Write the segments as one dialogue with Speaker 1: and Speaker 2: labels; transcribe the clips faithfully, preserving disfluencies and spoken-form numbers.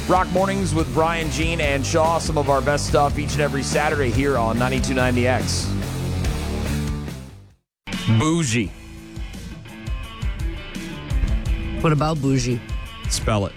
Speaker 1: Rock Mornings with Brian, Gene, and Shaw. Some of our best stuff each and every Saturday here on ninety-two point nine The X. Bougie.
Speaker 2: What about bougie?
Speaker 1: Spell it.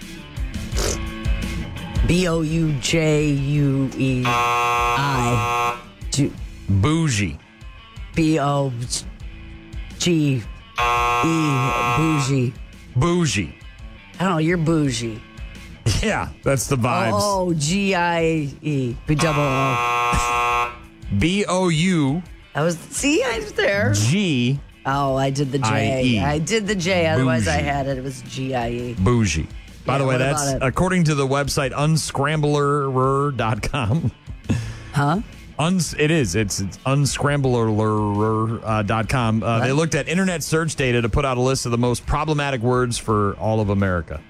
Speaker 2: B O U J U E I.
Speaker 1: Bougie.
Speaker 2: B O G E. Bougie.
Speaker 1: Bougie.
Speaker 2: I don't know, you're bougie.
Speaker 1: Yeah, that's the vibes.
Speaker 2: Oh, G I E. B double O.
Speaker 1: B O U.
Speaker 2: I was, see, I was there.
Speaker 1: G.
Speaker 2: Oh, I did the J.
Speaker 1: I E.
Speaker 2: I did the J, otherwise
Speaker 1: Bougie.
Speaker 2: I had it. It was G I E.
Speaker 1: Bougie. By
Speaker 2: Yeah,
Speaker 1: the way,
Speaker 2: what
Speaker 1: that's
Speaker 2: about it?
Speaker 1: according to the website unscrambler dot com.
Speaker 2: Huh?
Speaker 1: Uns, it is. It's, it's unscrambler dot com. Uh, they looked at internet search data to put out a list of the most problematic words for all of America.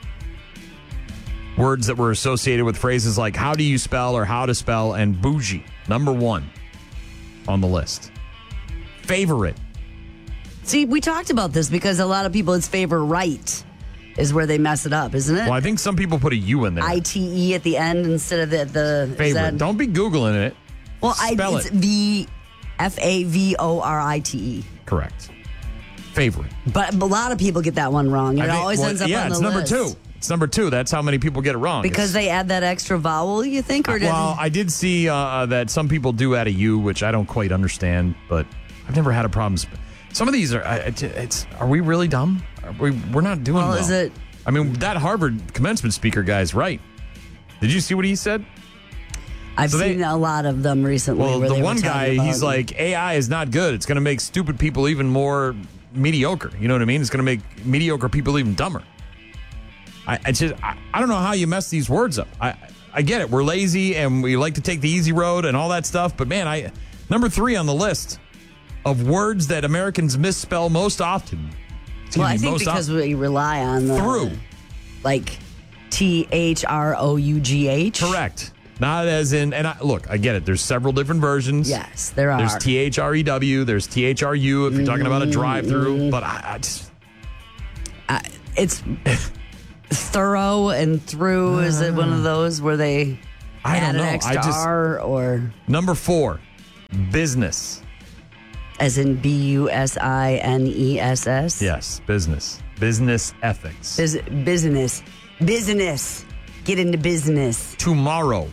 Speaker 1: Words that were associated with phrases like how do you spell or how to spell and bougie. Number one on the list. Favorite.
Speaker 2: See, we talked about this because a lot of people, it's favorite is where they mess it up, isn't it?
Speaker 1: Well, I think some people put a U in there.
Speaker 2: I T E at the end instead of the, the
Speaker 1: Favorite.
Speaker 2: Z.
Speaker 1: Don't be Googling it.
Speaker 2: Well, I,
Speaker 1: Spell
Speaker 2: it's
Speaker 1: it.
Speaker 2: V F A V O R I T E.
Speaker 1: Correct. Favorite.
Speaker 2: But a lot of people get that one wrong. It
Speaker 1: I think-
Speaker 2: always
Speaker 1: well,
Speaker 2: ends up
Speaker 1: yeah,
Speaker 2: on the
Speaker 1: it's number
Speaker 2: list.
Speaker 1: two. It's number two. That's how many people get it wrong.
Speaker 2: Because
Speaker 1: It's-
Speaker 2: they add that extra vowel, you think? Or did
Speaker 1: well, I did see uh, that some people do add a U, which I don't quite understand, but I've never had a problem. Sp- Some of these are. I- It's. it's are we really dumb? Are we, we're not doing well.
Speaker 2: Well, is it-
Speaker 1: I mean, that Harvard commencement speaker guy's right. Did you see what he said?
Speaker 2: I've
Speaker 1: so they-
Speaker 2: seen a lot of them recently.
Speaker 1: Well,
Speaker 2: where
Speaker 1: the
Speaker 2: they were
Speaker 1: one
Speaker 2: talking
Speaker 1: guy,
Speaker 2: about-
Speaker 1: he's like, A I is not good. It's going to make stupid people even more mediocre. You know what I mean? It's going to make mediocre people even dumber. I, I just, I, I don't know how you mess these words up. I, I get it. We're lazy and we like to take the easy road and all that stuff. But man, I number three on the list of words that Americans misspell most often. Excuse
Speaker 2: Well, I
Speaker 1: me,
Speaker 2: think
Speaker 1: most
Speaker 2: because
Speaker 1: often.
Speaker 2: we rely on the
Speaker 1: Through.
Speaker 2: like T H R O U G H.
Speaker 1: Correct. Not as in, and I, look, I get it. There's several different versions.
Speaker 2: Yes, there are.
Speaker 1: There's T H R E W. There's T H R U if you're talking about a drive-through.
Speaker 2: Mm-hmm.
Speaker 1: But I, I just,
Speaker 2: I, it's thorough and through. Is it one of those where they
Speaker 1: I
Speaker 2: add
Speaker 1: don't know.
Speaker 2: an extra
Speaker 1: I just
Speaker 2: R or
Speaker 1: number four, business.
Speaker 2: as in B U S I N E S S?
Speaker 1: Yes, business. Business ethics.
Speaker 2: Bus- business. Business. Get into business.
Speaker 1: Tomorrow.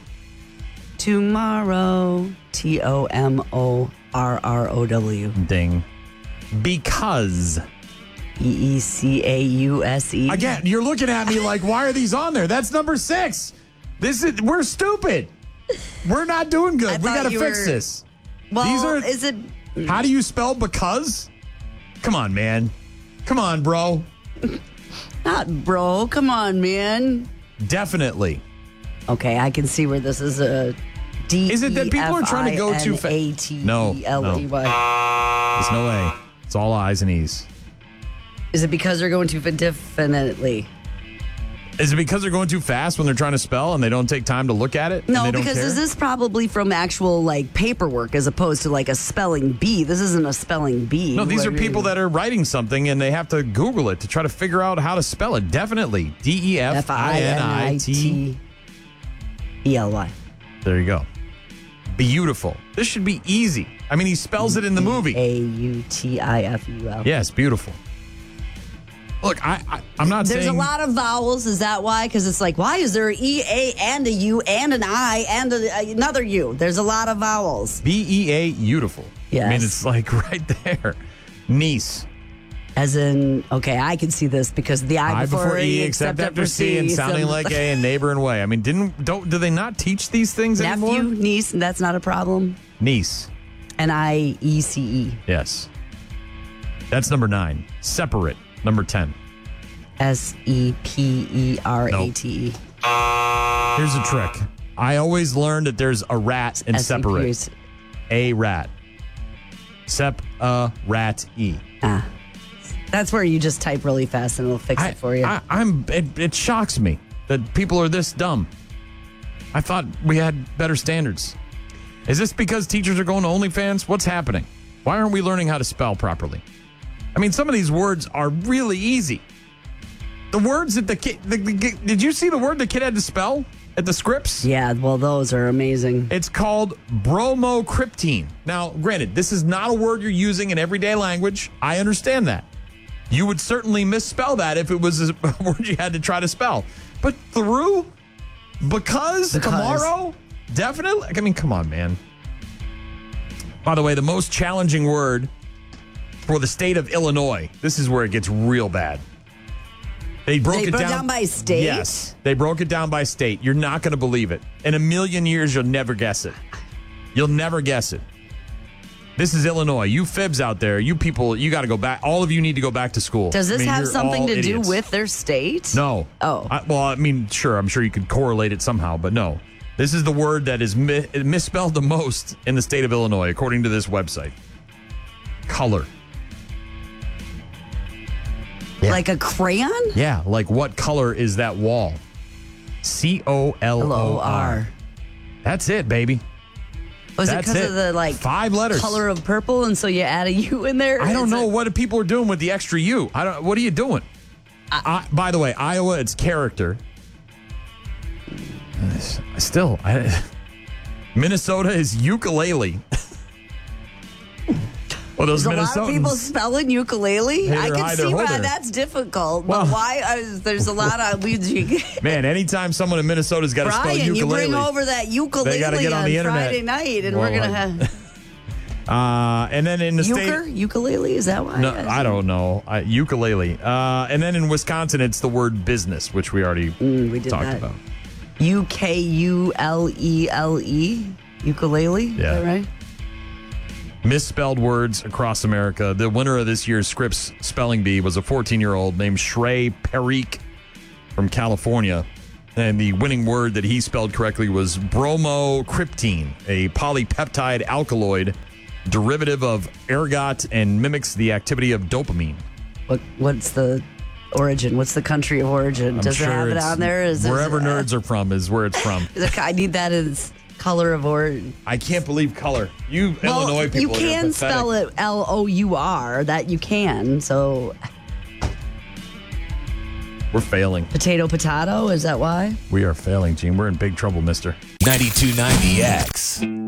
Speaker 2: Tomorrow. T O M O R R O W.
Speaker 1: Ding. Because.
Speaker 2: E E C A U S E.
Speaker 1: Again, you're looking at me like, why are these on there? That's number six. This is we're stupid. We're not doing
Speaker 2: I
Speaker 1: good. We
Speaker 2: thought
Speaker 1: got to
Speaker 2: you
Speaker 1: fix
Speaker 2: were-
Speaker 1: this.
Speaker 2: Well,
Speaker 1: These are-
Speaker 2: is it?
Speaker 1: How do you spell because? Come on, man. Come on, bro.
Speaker 2: Not bro. Come on, man.
Speaker 1: Definitely.
Speaker 2: Okay, I can see where this is a D.
Speaker 1: Is it that people are trying to go too fa-
Speaker 2: A T
Speaker 1: No,
Speaker 2: E L E Y.
Speaker 1: There's no way. It's all I's and E's.
Speaker 2: Is it because they're going too fa- definitely?
Speaker 1: Is it because they're going too fast when they're trying to spell and they don't take time to look at it? and
Speaker 2: No,
Speaker 1: they don't
Speaker 2: because
Speaker 1: care?
Speaker 2: is this probably from actual like paperwork as opposed to like a spelling bee? This isn't a spelling bee.
Speaker 1: No, these are people that are writing something and they have to Google it to try to figure out how to spell it. Definitely. D E F
Speaker 2: F
Speaker 1: I
Speaker 2: I
Speaker 1: N
Speaker 2: N
Speaker 1: I
Speaker 2: I
Speaker 1: T.
Speaker 2: T E L Y.
Speaker 1: There you go. Beautiful. This should be easy. I mean, he spells it in the movie.
Speaker 2: A U T I F U L.
Speaker 1: Yes, beautiful. Look, I, I, I'm not
Speaker 2: There's
Speaker 1: saying...
Speaker 2: a lot of vowels. Is that why? Because it's like, why is there an E, A, and a U, and an I, and a, another U? There's a lot of vowels.
Speaker 1: B E A, beautiful.
Speaker 2: Yes.
Speaker 1: I mean, it's like right there. Niece.
Speaker 2: As in, okay, I can see this because the I,
Speaker 1: I before E,
Speaker 2: except,
Speaker 1: except after C, and sounding
Speaker 2: some-
Speaker 1: like A, and neighbor and way. I mean, didn't don't do they not teach these things
Speaker 2: nephew,
Speaker 1: anymore?
Speaker 2: niece, that's not a problem.
Speaker 1: Niece.
Speaker 2: N I E C E.
Speaker 1: Yes. That's number nine. Separate. Number ten.
Speaker 2: S E P E R A T E.
Speaker 1: Here's a trick. I always learned that there's a rat in
Speaker 2: S E P
Speaker 1: separate.
Speaker 2: is-
Speaker 1: A rat. Sep a rat e.
Speaker 2: Ah. That's where you just type really fast and it'll fix
Speaker 1: I,
Speaker 2: it for you.
Speaker 1: I, I'm. It, it shocks me that people are this dumb. I thought we had better standards. Is this because teachers are going to OnlyFans? What's happening? Why aren't we learning how to spell properly? I mean, some of these words are really easy. The words that the kid, the, the, did you see the word the kid had to spell at the scripts?
Speaker 2: Yeah, well, those are amazing.
Speaker 1: It's called bromocriptine. Now, granted, this is not a word you're using in everyday language. I understand that. You would certainly misspell that if it was a word you had to try to spell. But through, because,
Speaker 2: Because.
Speaker 1: tomorrow, definitely. I mean, come on, man. By the way, the most challenging word for the state of Illinois, this is where it gets real bad. They broke
Speaker 2: They
Speaker 1: it
Speaker 2: broke
Speaker 1: down.
Speaker 2: down by state?
Speaker 1: Yes. They broke it down by state. You're not going to believe it. In a million years, you'll never guess it. You'll never guess it. This is Illinois. You fibs out there, you people, you got to go back. All of you need to go back to school.
Speaker 2: Does this
Speaker 1: I mean,
Speaker 2: have
Speaker 1: you're
Speaker 2: something
Speaker 1: all
Speaker 2: to
Speaker 1: idiots.
Speaker 2: do with their state?
Speaker 1: No.
Speaker 2: Oh.
Speaker 1: I, well, I mean, sure. I'm sure you could correlate it somehow, but no. This is the word that is mi- misspelled the most in the state of Illinois, according to this website. Color. Yeah.
Speaker 2: Like a crayon?
Speaker 1: Yeah, like what color is that wall? C O L O R. That's it, baby.
Speaker 2: Was it
Speaker 1: That's
Speaker 2: because
Speaker 1: it.
Speaker 2: of the like
Speaker 1: Five letters.
Speaker 2: color of purple, and so you add a U in there?
Speaker 1: I don't
Speaker 2: Is
Speaker 1: know
Speaker 2: it-
Speaker 1: what people are doing with the extra U. I don't. What are you doing? I, by the way, Iowa, it's character. Still, I, Minnesota is ukulele. Well, those
Speaker 2: There's a lot of people
Speaker 1: Minnesotans.
Speaker 2: spelling ukulele.
Speaker 1: Hey,
Speaker 2: I
Speaker 1: they're
Speaker 2: can
Speaker 1: high,
Speaker 2: see
Speaker 1: they're
Speaker 2: why
Speaker 1: holder.
Speaker 2: that's difficult.
Speaker 1: Well-
Speaker 2: but why? Uh, there's a lot of we.
Speaker 1: Man, anytime someone in Minnesota's got to spell
Speaker 2: Brian, you
Speaker 1: ukulele,
Speaker 2: bring over that ukulele
Speaker 1: gotta get on
Speaker 2: on
Speaker 1: the internet.
Speaker 2: Friday night, and
Speaker 1: Well,
Speaker 2: we're gonna
Speaker 1: I-
Speaker 2: have
Speaker 1: uh, and then in the
Speaker 2: euchre
Speaker 1: state,
Speaker 2: ukulele. Is that why?
Speaker 1: no, I don't know, I, ukulele. Uh, and then in Wisconsin, it's the word business, which we already
Speaker 2: Mm, we did
Speaker 1: talked
Speaker 2: that.
Speaker 1: about.
Speaker 2: U K U L E L E ukulele. Is
Speaker 1: Yeah.
Speaker 2: that right?
Speaker 1: Misspelled words across America. The winner of this year's Scripps Spelling Bee was a fourteen-year-old named Shrey Parikh from California. And the winning word that he spelled correctly was bromocriptine, a polypeptide alkaloid derivative of ergot and mimics the activity of dopamine.
Speaker 2: What What's the origin? What's the country of origin?
Speaker 1: I'm
Speaker 2: Does it
Speaker 1: sure
Speaker 2: have it
Speaker 1: it's-
Speaker 2: on there? Is
Speaker 1: wherever
Speaker 2: is,
Speaker 1: nerds are from is where it's from.
Speaker 2: I need that as color of origin.
Speaker 1: I can't believe color. You
Speaker 2: Well,
Speaker 1: Illinois people
Speaker 2: you
Speaker 1: are
Speaker 2: can
Speaker 1: pathetic.
Speaker 2: spell it L O U R. That you can. So
Speaker 1: We're failing.
Speaker 2: potato, potato. Is that why?
Speaker 1: We are failing, Gene. We're in big trouble, mister.
Speaker 3: ninety-two ninety X.